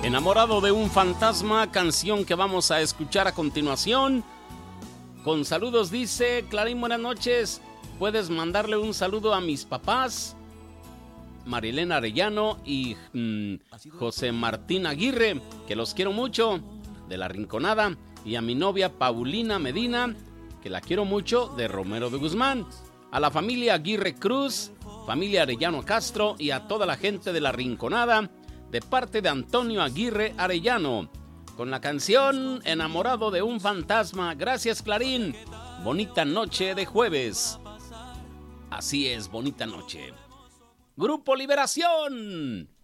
Enamorado de un fantasma, canción que vamos a escuchar a continuación. Con saludos dice, Clarín, buenas noches. ¿Puedes mandarle un saludo a mis papás? Marilena Arellano y José Martín Aguirre, que los quiero mucho, de La Rinconada. Y a mi novia Paulina Medina, que la quiero mucho, de Romero de Guzmán. A la familia Aguirre Cruz, familia Arellano Castro y a toda la gente de La Rinconada, de parte de Antonio Aguirre Arellano, con la canción Enamorado de un fantasma. Gracias, Clarín. Bonita noche de jueves. Así es, bonita noche. Grupo Liberación.